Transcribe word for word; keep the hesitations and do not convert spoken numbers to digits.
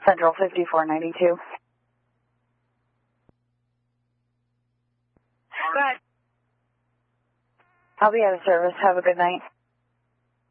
Central fifty-four ninety-two. Go ahead. I'll be out of service. Have a good night.